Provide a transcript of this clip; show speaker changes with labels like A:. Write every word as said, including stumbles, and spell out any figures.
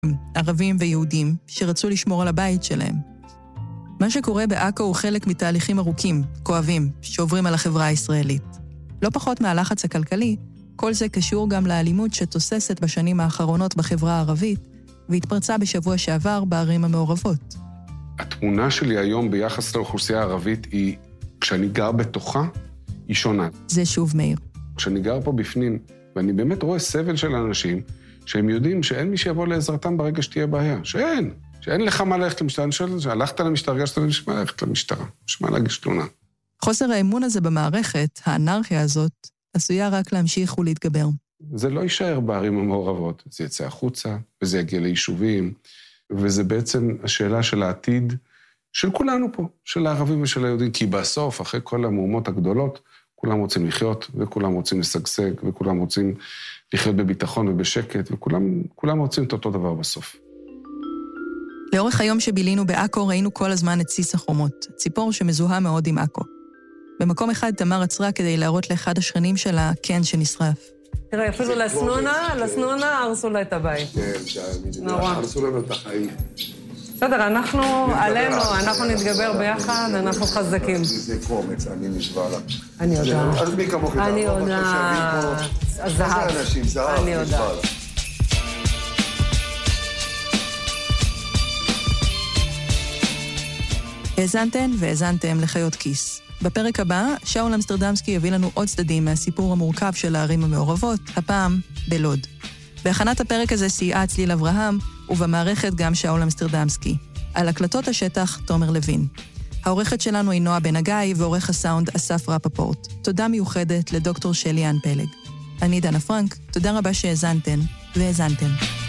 A: ערבים ויהודים, שרצו לשמור על הבית שלהם. מה שקורה בעכו הוא חלק מתהליכים ארוכים, כואבים, שעוברים על החברה הישראלית. לא פחות מהלחץ הכלכלי, כל זה קשור גם לאלימות שתוססת בשנים האחרונות בחברה הערבית, והתפרצה בשבוע שעבר בערים המעורבות.
B: התמונה שלי היום ביחס לאוכלוסייה הערבית היא, כשאני גר בתוכה, היא שונה.
A: זה שוב מאיר. כשאני
B: גר פה בפנים, ואני באמת רואה סבל של אנשים, שהם יודעים שאין מי שיבוא לעזרתם ברגע שתהיה בעיה. שאין. שאין לך מה ללכת למשטרה. אני שואל את זה, הלכת למשטרה, הרגשת לשמה ללכת למשטרה. לשמה להגיש תלונה.
A: חוסר האמון הזה במערכת, האנרכיה הזאת, עשויה רק להמשיך ולהתגבר.
B: זה לא יישאר בערים המעורבות. זה יצא החוצה, וזה יגיע ליישובים, וזה בעצם השאלה של העתיד של כולנו פה, של הערבים ושל היהודים, כי בסוף, אחרי כל המהומות הגדולות, כולם רוצים לחיות, וכולם רוצים לשגשג, וכולם רוצים לחיות בביטחון ובשקט, וכולם כולם רוצים את אותו דבר בסוף.
A: לאורך היום שבילינו בעכו ראינו כל הזמן את סיס החומות, ציפור שמזוהה מאוד עם עכו. במקום אחד תמר עצרה כדי להראות לאחד השכנים שלה קן שנשרף.
C: תראה, אפילו לסנונה, לסנונה הרסו לה את הבית.
B: כן, נורא. הרסו לנו את החיים.
C: בסדר, אנחנו עלינו, אנחנו נתגבר ביחד, אנחנו חזקים.
B: זה קומץ, אני נשבע לה.
C: אני יודעת.
B: אז מי כמוך יודעת?
C: אני יודעת. הזהב. אני יודעת.
A: האזנתן והאזנתם לחיות כיס. בפרק הבא, שאול אמסטרדמסקי יביא לנו עוד צדדים מהסיפור המורכב של הערים המעורבות, הפעם בלוד. בהכנת הפרק הזה סייעה צליל אברהם, ובמערכת גם שאול אמסטרדמסקי. על הקלטות השטח, תומר לוין. העורכת שלנו היא נועה בן הגיא, ועורך הסאונד אסף רפפורט. תודה מיוחדת לדוקטור שלי אן פלג. אני דנה פרנק, תודה רבה שהאזנתן והאזנתם.